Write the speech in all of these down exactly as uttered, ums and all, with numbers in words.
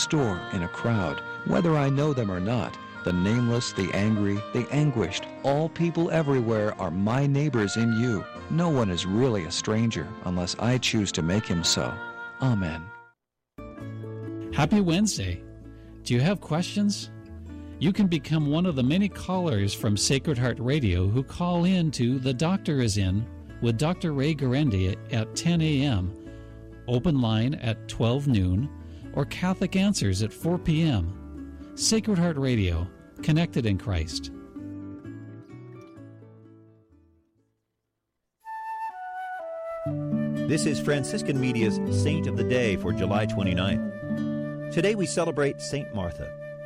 store, in a crowd, whether I know them or not. The nameless, the angry, the anguished, all people everywhere are my neighbors in you. No one is really a stranger unless I choose to make him so. Amen. Happy Wednesday. Do you have questions? You can become one of the many callers from Sacred Heart Radio who call in to The Doctor Is In with Doctor Ray Guarendi at ten a.m., open line at twelve noon, or Catholic Answers at four p.m. Sacred Heart Radio, connected in Christ. This is Franciscan Media's Saint of the Day for July twenty-ninth. Today we celebrate Saint Martha.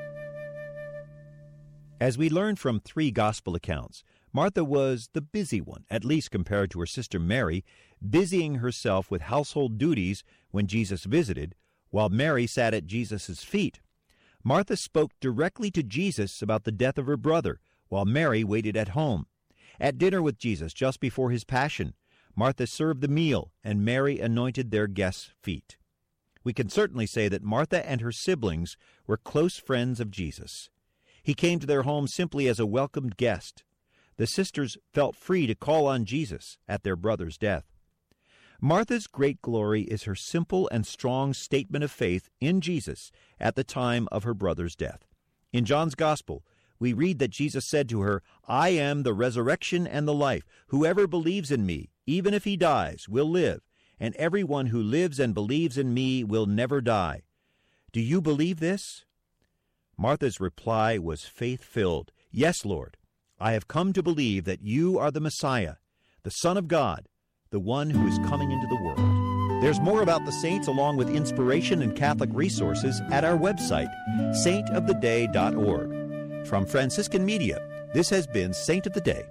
As we learn from three gospel accounts, Martha was the busy one, at least compared to her sister Mary, busying herself with household duties when Jesus visited, while Mary sat at Jesus' feet. Martha spoke directly to Jesus about the death of her brother, while Mary waited at home. At dinner with Jesus just before his passion, Martha served the meal, and Mary anointed their guests' feet. We can certainly say that Martha and her siblings were close friends of Jesus. He came to their home simply as a welcomed guest. The sisters felt free to call on Jesus at their brother's death. Martha's great glory is her simple and strong statement of faith in Jesus at the time of her brother's death. In John's Gospel, we read that Jesus said to her, "I am the resurrection and the life. Whoever believes in me, even if he dies, will live, and everyone who lives and believes in me will never die. Do you believe this?" Martha's reply was faith-filled. "Yes, Lord, I have come to believe that you are the Messiah, the Son of God, the one who is coming into the world." There's more about the saints along with inspiration and Catholic resources at our website, saint of the day dot org. From Franciscan Media, this has been Saint of the Day.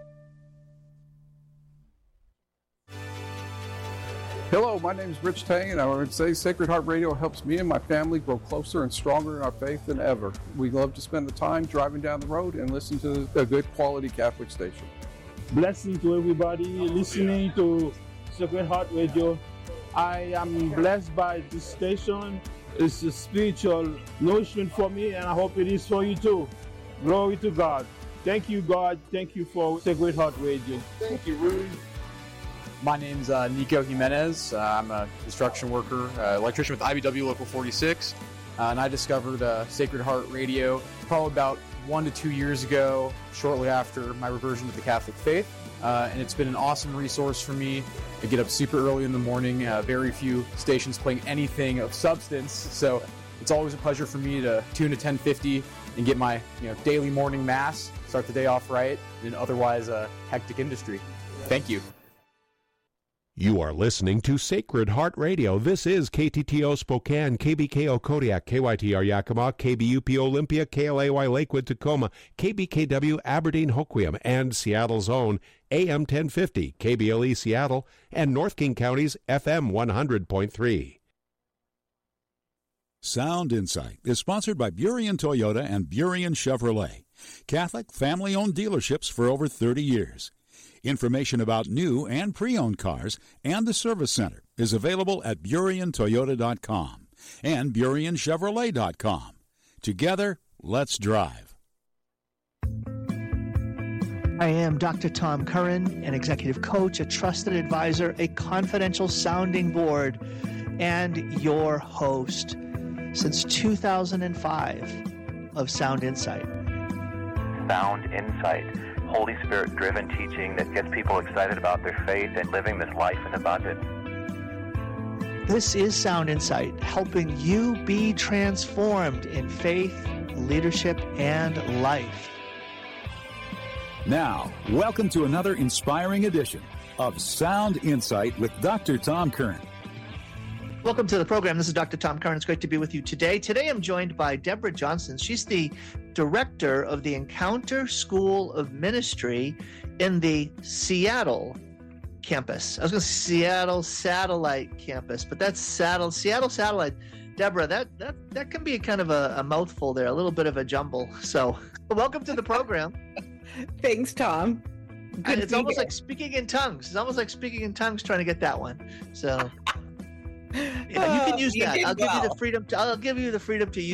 Hello, my name is Rich Tang, and I would say Sacred Heart Radio helps me and my family grow closer and stronger in our faith than ever. We love to spend the time driving down the road and listen to a good quality Catholic station. Blessing to everybody listening to Sacred Heart Radio. I am blessed by this station. It's a spiritual nourishment for me, and I hope it is for you too. Glory to God. Thank you, God. Thank you for Sacred Heart Radio. Thank you, Rudy. My name's uh, Nico Jimenez. Uh, I'm a construction worker, uh, electrician with I B W Local forty-six, uh, and I discovered uh, Sacred Heart Radio probably about one to two years ago, shortly after my reversion to the Catholic faith, uh, and it's been an awesome resource for me. I get up super early in the morning, uh, very few stations playing anything of substance, so it's always a pleasure for me to tune to ten fifty and get my you know daily morning mass, start the day off right, in an otherwise uh, hectic industry. Thank you. You are listening to Sacred Heart Radio. This is K T T O Spokane, K B K O Kodiak, K Y T R Yakima, K B U P Olympia, K L A Y Lakewood, Tacoma, K B K W Aberdeen, Hoquiam, and Seattle's own A M ten fifty, K B L E Seattle, and North King County's F M one hundred point three. Sound Insight is sponsored by Burien Toyota and Burien Chevrolet, Catholic family-owned dealerships for over thirty years. Information about new and pre-owned cars and the service center is available at burien toyota dot com and burien chevrolet dot com. Together, let's drive. I am Doctor Tom Curran, an executive coach, a trusted advisor, a confidential sounding board, and your host since two thousand five of Sound Insight. Sound Insight. Holy Spirit-driven teaching that gets people excited about their faith and living this life in abundance. This is Sound Insight, helping you be transformed in faith, leadership, and life. Now, welcome to another inspiring edition of Sound Insight with Doctor Tom Curran. Welcome to the program. This is Doctor Tom Curran. It's great to be with you today. Today I'm joined by Deborah Johnson. She's the director of the Encounter School of Ministry in the Seattle campus. I was going to say Seattle Satellite campus, but that's Seattle, Seattle Satellite. Deborah, that, that, that can be kind of a, a mouthful there, a little bit of a jumble. So welcome to the program. Thanks, Tom. And it's almost here. Like speaking in tongues. It's almost like speaking in tongues trying to get that one. So... Yeah, you can use oh, that. I'll well. give you the freedom. To, I'll give you the freedom to